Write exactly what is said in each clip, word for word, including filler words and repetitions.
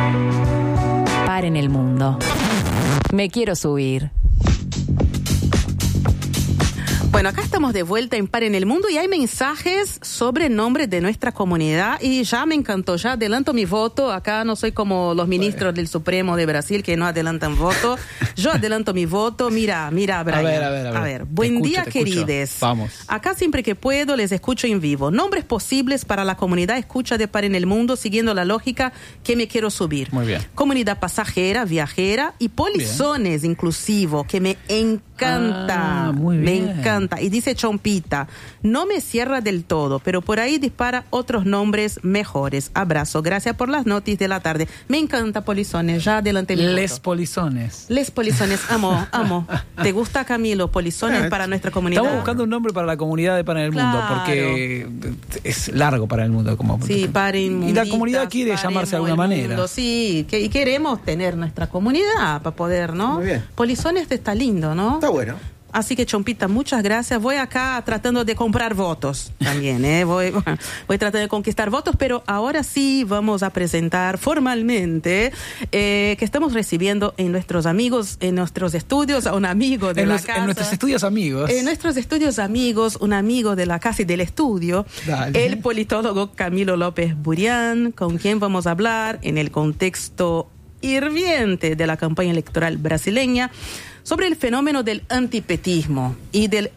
Paren el mundo. Me quiero subir. Bueno, acá estamos de vuelta en Paren el Mundo y hay mensajes sobre el nombre de nuestra comunidad y ya me encantó, ya adelanto mi voto. Acá no soy como los ministros del Supremo de Brasil que no adelantan voto. Yo adelanto mi voto. Mira, mira, Brian. A ver, a ver, a ver. A ver, buen Te día, escucho, te escucho. querides. Vamos. Acá siempre que puedo les escucho en vivo. Nombres posibles para la comunidad escucha de Paren el Mundo siguiendo la lógica que me quiero subir. Muy bien. Comunidad pasajera, viajera y polizones inclusivo, que me encanta. Ah, muy bien. Me encanta. Y dice Chompita, no me cierra del todo, pero por ahí dispara otros nombres mejores. Abrazo, gracias por las noticias de la tarde. Me encanta polizones, ya adelanté mi Les voto. polizones. Les polizones, amo, amo. ¿Te gusta, Camilo? Polizones Eh, para nuestra comunidad. Estamos buscando un nombre para la comunidad de Paren el Mundo, Claro. porque es largo para el mundo. Como Sí, paren Y la munditas, comunidad quiere paremos llamarse de alguna el manera. mundo, sí, que, y queremos tener nuestra comunidad para poder, ¿no? Muy bien. Polizones está lindo, ¿no? Está bueno. Así que, Chompita, muchas gracias. Voy acá tratando de comprar votos también, ¿eh? Voy, voy tratando de conquistar votos, pero ahora sí vamos a presentar formalmente eh, que estamos recibiendo en nuestros amigos, en nuestros estudios, a un amigo de En, la los- casa. en nuestros estudios amigos. En nuestros estudios amigos, un amigo de la casa y del estudio, Dale. el politólogo Camilo López Burián, con quien vamos a hablar en el contexto hirviente de la campaña electoral brasileña sobre el fenómeno del antipetismo y del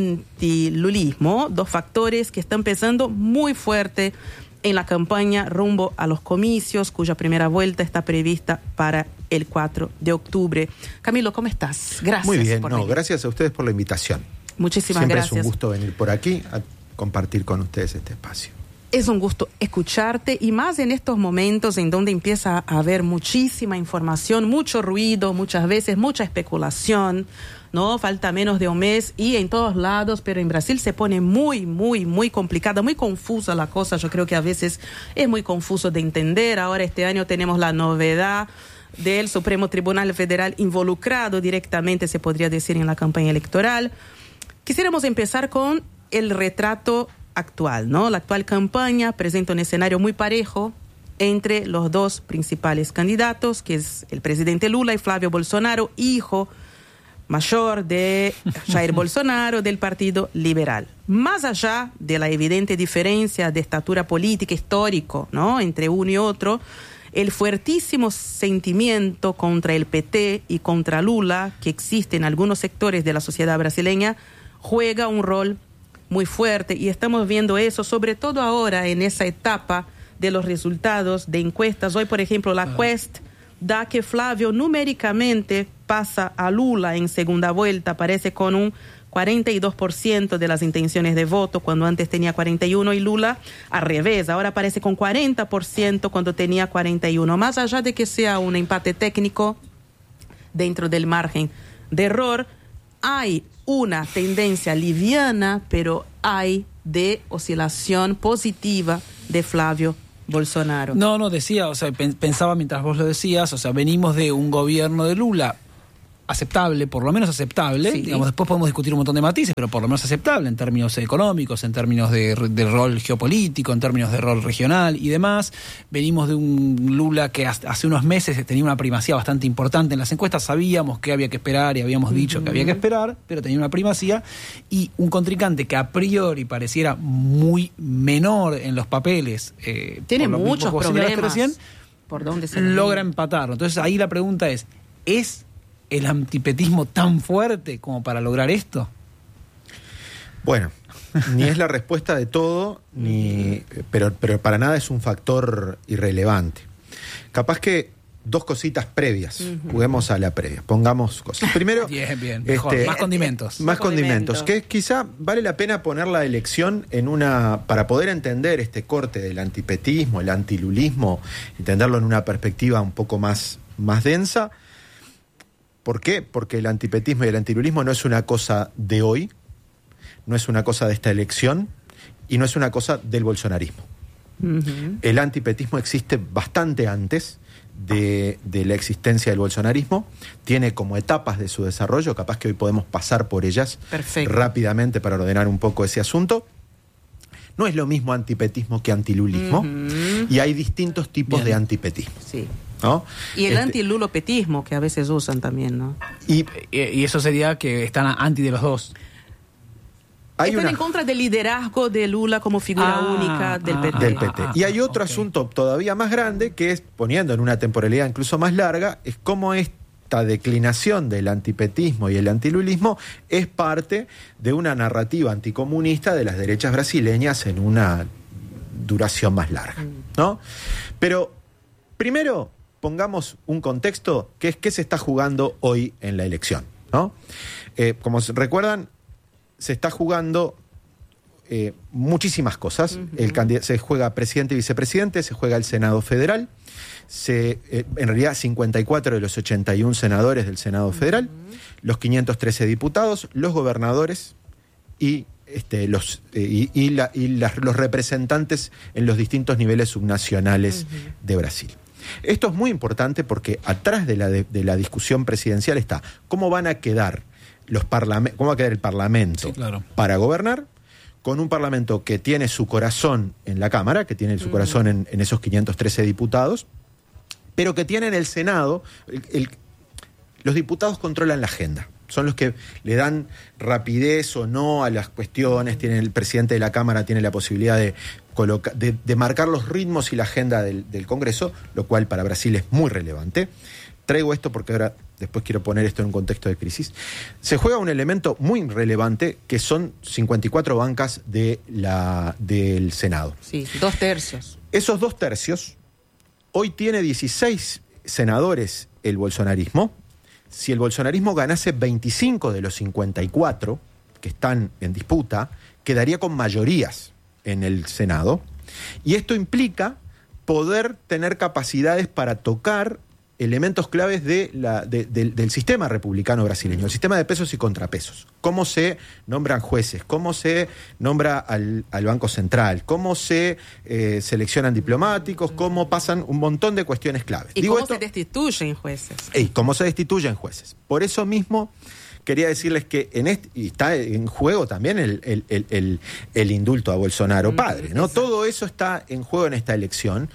antilulismo, dos factores que están pesando muy fuerte en la campaña rumbo a los comicios, cuya primera vuelta está prevista para el cuatro de octubre. Camilo, ¿cómo estás? Gracias. Muy bien, por no, venir. gracias a ustedes por la invitación. Muchísimas Siempre gracias. es un gusto venir por aquí a compartir con ustedes este espacio. Es un gusto escucharte y más en estos momentos en donde empieza a haber muchísima información, mucho ruido, muchas veces mucha especulación, ¿no? Falta menos de un mes y en todos lados, pero en Brasil se pone muy, muy, muy complicada, muy confusa la cosa. Yo creo que a veces es muy confuso de entender. Ahora este año tenemos la novedad del Supremo Tribunal Federal involucrado directamente, se podría decir, en la campaña electoral. Quisiéramos empezar con el retrato actual, ¿no? La actual campaña presenta un escenario muy parejo entre los dos principales candidatos, que es el presidente Lula y Flávio Bolsonaro, hijo mayor de Jair Bolsonaro del Partido Liberal. Más allá de la evidente diferencia de estatura política histórico, ¿no? entre uno y otro, el fuertísimo sentimiento contra el P T y contra Lula que existe en algunos sectores de la sociedad brasileña juega un rol muy fuerte y estamos viendo eso sobre todo ahora en esa etapa de los resultados de encuestas. Hoy, por ejemplo, la Quest da que Flávio numéricamente pasa a Lula en segunda vuelta, aparece con un cuarenta y dos por ciento de las intenciones de voto cuando antes tenía cuarenta y uno y Lula al revés, ahora aparece con cuarenta por ciento cuando tenía cuarenta y uno. Más allá de que sea un empate técnico dentro del margen de error, hay una tendencia liviana, pero hay de oscilación positiva de Flávio Bolsonaro. No, no, decía, o sea, pen- pensaba mientras vos lo decías, o sea, venimos de un gobierno de Lula aceptable, por lo menos aceptable, Sí. digamos, después podemos discutir un montón de matices, pero por lo menos aceptable en términos económicos, en términos de, de rol geopolítico, en términos de rol regional y demás. Venimos de un Lula que hasta hace unos meses tenía una primacía bastante importante en las encuestas, sabíamos que había que esperar y habíamos dicho que había que esperar, pero tenía una primacía, y un contrincante que a priori pareciera muy menor en los papeles, eh, Tiene por lo mismo muchos que vos señalaste problemas. recién, ¿Por dónde se logra empatarlo. Entonces ahí la pregunta es, ¿es el antipetismo tan fuerte como para lograr esto? Bueno, ni es la respuesta de todo, ni pero, pero para nada es un factor irrelevante. Capaz que dos cositas previas, uh-huh. Juguemos a la previa, pongamos cosas. Primero, bien, bien, mejor, este, más condimentos. Más condimentos, que quizá vale la pena poner la elección en una, para poder entender este corte del antipetismo, el antilulismo, entenderlo en una perspectiva un poco más, más densa. ¿Por qué? Porque el antipetismo y el antilulismo no es una cosa de hoy, no es una cosa de esta elección y no es una cosa del bolsonarismo. Uh-huh. El antipetismo existe bastante antes de, de la existencia del bolsonarismo, tiene como etapas de su desarrollo, capaz que hoy podemos pasar por ellas Perfecto. rápidamente para ordenar un poco ese asunto. No es lo mismo antipetismo que antilulismo, uh-huh. y hay distintos tipos Bien. de antipetismo. Sí. ¿no? Y el Este, anti-lulopetismo que a veces usan también, ¿no? Y, y eso sería que están anti de los dos. hay Están una, en contra del liderazgo de Lula como figura Ah, única del ah, P T. del P T. Ah, Y hay otro ok. asunto todavía más grande, que es, poniendo en una temporalidad incluso más larga, es cómo esta declinación del antipetismo y el antilulismo es parte de una narrativa anticomunista de las derechas brasileñas en una duración más larga, ¿no? Pero primero pongamos un contexto, que es qué se está jugando hoy en la elección, ¿no? Eh, como se recuerdan, se está jugando eh, muchísimas cosas. Uh-huh. El candid- se juega presidente y vicepresidente, se juega el Senado Federal, se, eh, en realidad cincuenta y cuatro de los ochenta y uno senadores del Senado Federal, uh-huh. los quinientos trece diputados, los gobernadores y, este, los, eh, y, y, la, y las, los representantes en los distintos niveles subnacionales uh-huh. de Brasil. Esto es muy importante porque atrás de la, de, de la discusión presidencial está cómo van a quedar los parlament- cómo va a quedar el Parlamento Sí, claro. para gobernar, con un Parlamento que tiene su corazón en la Cámara, que tiene su Mm. corazón en, en esos quinientos trece diputados, pero que tiene en el Senado, el, el- los diputados controlan la agenda. Son los que le dan rapidez o no a las cuestiones. Tiene el presidente de la Cámara tiene la posibilidad de, coloca- de, de marcar los ritmos y la agenda del, del Congreso, lo cual para Brasil es muy relevante. Traigo esto porque ahora después quiero poner esto en un contexto de crisis. Se juega un elemento muy relevante que son cincuenta y cuatro bancas de la, del Senado. Sí, dos tercios. Esos dos tercios, hoy tiene dieciséis senadores el bolsonarismo. Si el bolsonarismo ganase veinticinco de los cincuenta y cuatro que están en disputa, quedaría con mayorías en el Senado. Y esto implica poder tener capacidades para tocar elementos claves de la, de, de, del sistema republicano brasileño, el sistema de pesos y contrapesos. Cómo se nombran jueces, cómo se nombra al, al Banco Central, cómo se eh, seleccionan diplomáticos, cómo pasan un montón de cuestiones claves. Y Digo cómo esto, se destituyen jueces. y cómo se destituyen jueces. Por eso mismo quería decirles que en este, y está en juego también el, el, el, el, el indulto a Bolsonaro Mm, padre, ¿no? exacto. Todo eso está en juego en esta elección.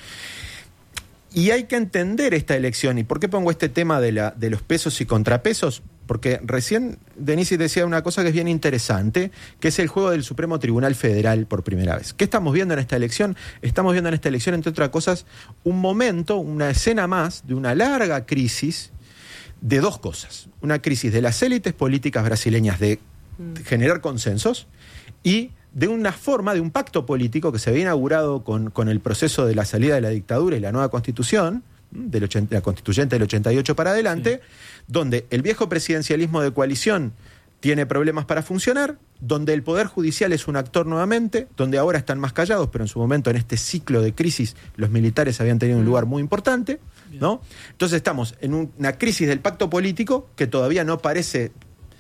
Y hay que entender esta elección. ¿Y por qué pongo este tema de, la, de los pesos y contrapesos? Porque recién Denise decía una cosa que es bien interesante, que es el juego del Supremo Tribunal Federal por primera vez. ¿Qué estamos viendo en esta elección? Estamos viendo en esta elección, entre otras cosas, un momento, una escena más de una larga crisis de dos cosas. Una crisis de las élites políticas brasileñas de generar consensos y de una forma, de un pacto político que se había inaugurado con, con el proceso de la salida de la dictadura y la nueva constitución, del ochenta, la constituyente del ochenta y ocho para adelante, sí. donde el viejo presidencialismo de coalición tiene problemas para funcionar, donde el Poder Judicial es un actor nuevamente, donde ahora están más callados, pero en su momento en este ciclo de crisis los militares habían tenido un lugar muy importante, ¿no? Entonces estamos en un, una crisis del pacto político que todavía no parece...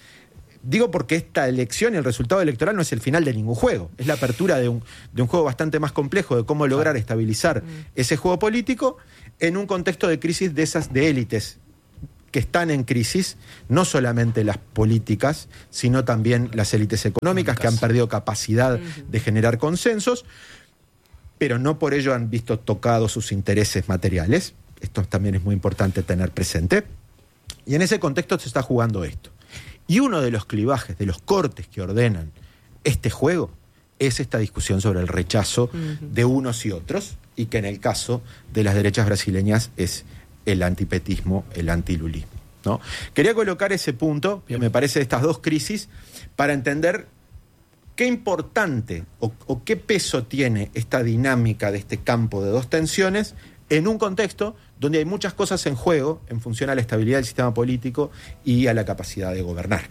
Digo porque esta elección y el resultado electoral no es el final de ningún juego, es la apertura de un, de un juego bastante más complejo de cómo lograr estabilizar ese juego político en un contexto de crisis de esas de élites que están en crisis, no solamente las políticas, sino también las élites económicas que han perdido capacidad de generar consensos, pero no por ello han visto tocados sus intereses materiales. Esto también es muy importante tener presente. Y en ese contexto se está jugando esto. Y uno de los clivajes, de los cortes que ordenan este juego, es esta discusión sobre el rechazo uh-huh. de unos y otros, y que en el caso de las derechas brasileñas es el antipetismo, el antilulismo, ¿no? Quería colocar ese punto, que me parece, de estas dos crisis, para entender qué importante o, o qué peso tiene esta dinámica de este campo de dos tensiones en un contexto donde hay muchas cosas en juego en función a la estabilidad del sistema político y a la capacidad de gobernar.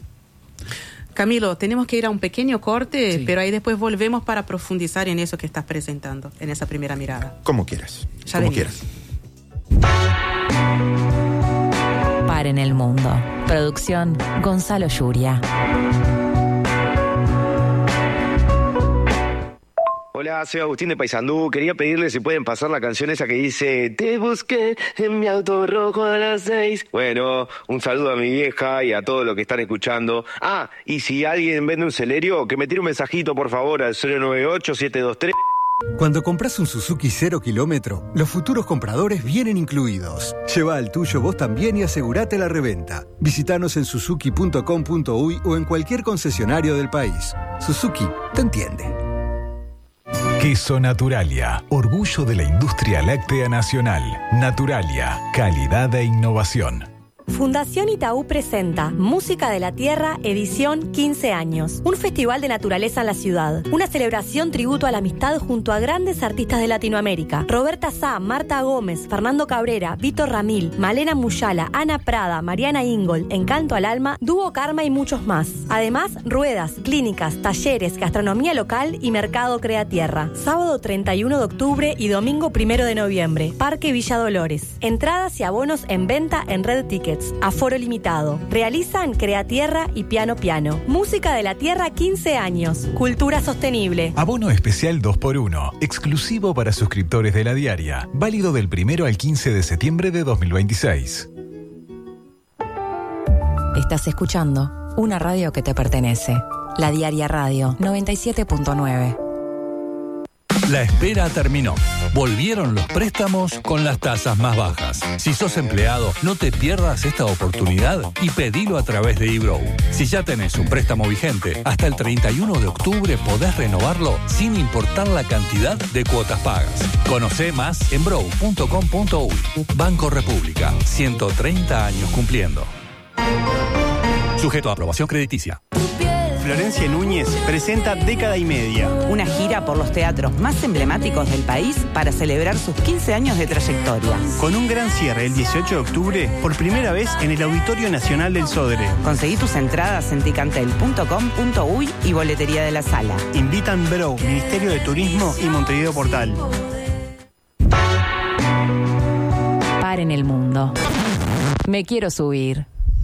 Camilo, tenemos que ir a un pequeño corte, sí. pero ahí después volvemos para profundizar en eso que estás presentando, en esa primera mirada. Como quieras, Ya como venimos. quieras. Par en el mundo. Producción Gonzalo Yuria. Hola, soy Agustín de Paysandú. Quería pedirle si pueden pasar la canción esa que dice te busqué en mi auto rojo a las seis. Bueno, un saludo a mi vieja y a todos los que están escuchando. Ah, y si alguien vende un celerio, que me tire un mensajito por favor al cero nueve ocho siete dos tres. Cuando compras un Suzuki cero kilómetro, los futuros compradores vienen incluidos. Lleva al tuyo vos también y asegurate la reventa. Visítanos en suzuki punto com punto uy o en cualquier concesionario del país. Suzuki te entiende. Queso Naturalia, orgullo de la industria láctea nacional. Naturalia, calidad e innovación. Fundación Itaú presenta Música de la Tierra, edición quince años. Un festival de naturaleza en la ciudad. Una celebración tributo a la amistad junto a grandes artistas de Latinoamérica. Roberta Sá, Marta Gómez, Fernando Cabrera, Víctor Ramil, Malena Muyala, Ana Prada, Mariana Ingold, Encanto al Alma, Dúo Karma y muchos más. Además, ruedas, clínicas, talleres, gastronomía local y mercado Crea Tierra. Sábado treinta y uno de octubre y domingo primero de noviembre. Parque Villa Dolores. Entradas y abonos en venta en Red Tickets. Aforo limitado. Realizan Crea Tierra y Piano Piano. Música de la Tierra quince años. Cultura sostenible. Abono especial dos por uno. Exclusivo para suscriptores de La Diaria. Válido del primero al quince de septiembre de dos mil veintiséis. Estás escuchando una radio que te pertenece. La Diaria Radio noventa y siete punto nueve. La espera terminó. Volvieron los préstamos con las tasas más bajas. Si sos empleado, no te pierdas esta oportunidad y pedilo a través de eBrow. Si ya tenés un préstamo vigente, hasta el treinta y uno de octubre podés renovarlo sin importar la cantidad de cuotas pagas. Conocé más en brow punto com punto uy. Banco República, ciento treinta años cumpliendo. Sujeto a aprobación crediticia. Florencia Núñez presenta Década y Media. Una gira por los teatros más emblemáticos del país para celebrar sus quince años de trayectoria. Con un gran cierre el dieciocho de octubre, por primera vez en el Auditorio Nacional del Sodre. Conseguí tus entradas en ticantel punto com punto uy y boletería de la sala. Invitan Brow, Ministerio de Turismo y Montevideo Portal. Paren el mundo. Me quiero subir.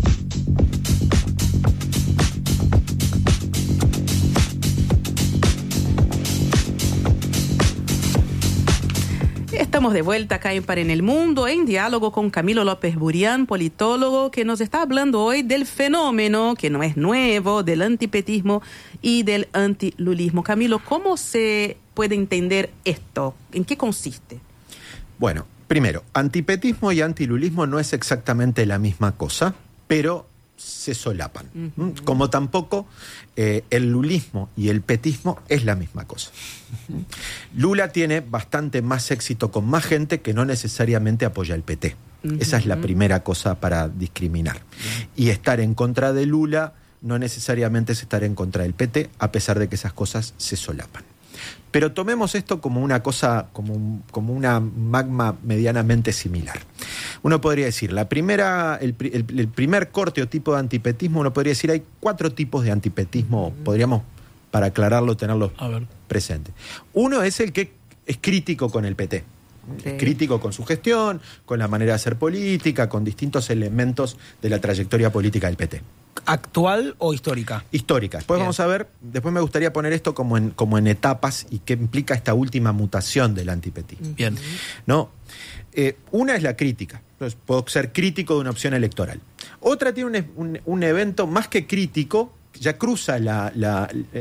Estamos de vuelta acá en Paren el Mundo, en diálogo con Camilo López Burián, politólogo, que nos está hablando hoy del fenómeno, que no es nuevo, del antipetismo y del antilulismo. Camilo, ¿cómo se puede entender esto? ¿En qué consiste? Bueno, primero, antipetismo y antilulismo no es exactamente la misma cosa, pero se solapan. Uh-huh. Como tampoco eh, el lulismo y el petismo es la misma cosa. Uh-huh. Lula tiene bastante más éxito con más gente que no necesariamente apoya el P T. Uh-huh. Esa es la primera cosa para discriminar. Uh-huh. Y estar en contra de Lula no necesariamente es estar en contra del P T, a pesar de que esas cosas se solapan. Pero tomemos esto como una cosa, como, un, como una magma medianamente similar. Uno podría decir, la primera, el, el, el primer corte o tipo de antipetismo, uno podría decir, hay cuatro tipos de antipetismo, uh-huh. podríamos, para aclararlo, tenerlo presente. Uno es el que es crítico con el P T. Okay. Es crítico con su gestión, con la manera de hacer política, con distintos elementos de la trayectoria política del P T. ¿Actual o histórica? Histórica. Después Bien. vamos a ver, después me gustaría poner esto como en, como en etapas y qué implica esta última mutación del antipetismo. Bien. ¿No? Eh, una es la crítica. Entonces, puedo ser crítico de una opción electoral. Otra tiene un, un, un evento más que crítico, ya cruza la... la